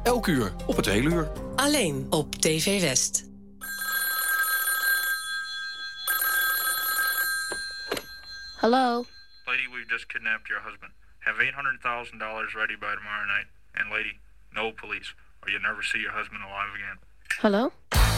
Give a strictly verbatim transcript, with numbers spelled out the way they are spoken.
Elk uur op het hele uur. Alleen op T V West. Hello? Lady, we've just kidnapped your husband. Have eight hundred thousand dollars ready by tomorrow night. And lady, no police, or you'll never see your husband alive again. Hello?